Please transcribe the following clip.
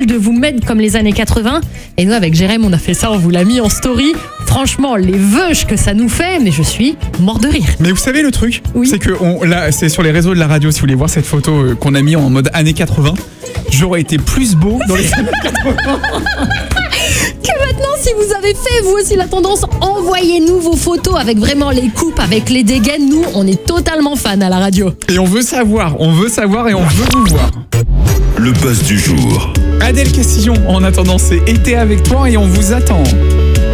de vous mettre comme les années 80. Et nous, avec Jérém, on a fait ça, on vous l'a mis en story. Franchement, les veuches que ça nous fait, mais je suis mort de rire. Mais vous savez le truc, Oui. c'est que là, c'est sur les réseaux de la radio, si vous voulez voir cette photo qu'on a mis en mode années 80, j'aurais été plus beau dans les années 80. Que maintenant, si vous avez fait vous aussi la tendance, envoyez-nous vos photos avec vraiment les coupes, avec les dégaines. Nous, on est totalement fans à la radio. Et on veut savoir et on veut vous voir. Le buzz du jour. Adèle Castillon, en attendant, c'est été avec toi et on vous attend.